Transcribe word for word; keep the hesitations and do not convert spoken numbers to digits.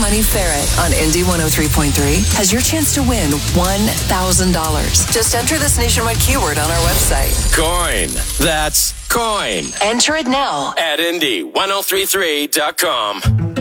Connie Ferret on Indy one oh three point three has your chance to win one thousand dollars. Just enter this nationwide keyword on our website. Coin. That's coin. Enter it now At Indy ten thirty-three dot com.